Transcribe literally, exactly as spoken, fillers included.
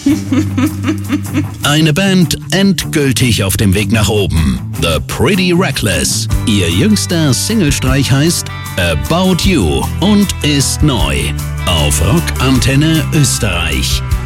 Eine Band endgültig auf dem Weg nach oben. The Pretty Reckless. Ihr jüngster Singlestreich heißt About You und ist neu. Auf Rock Antenne Österreich.